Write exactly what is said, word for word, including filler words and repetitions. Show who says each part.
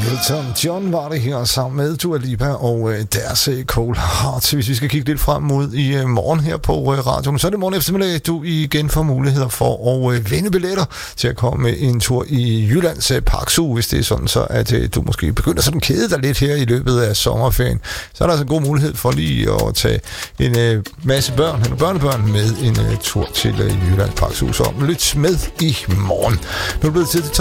Speaker 1: Elton John var det her sammen med Dua Lipa og øh, deres øh, Cold Heart. Hvis vi skal kigge lidt frem mod i øh, morgen her på øh, radioen, så er det morgen eftermiddag, du igen får muligheder for at øh, vinde billetter til at komme en tur i Jyllands øh, Parkzoo, hvis det er sådan, så at øh, du måske begynder sådan at kede dig lidt her i løbet af sommerferien. Så er der altså en god mulighed for lige at tage en øh, masse børn, eller børnebørn med en øh, tur til øh, Jyllands Parkzoo. Så lyt med i morgen. Nu er det blevet tid til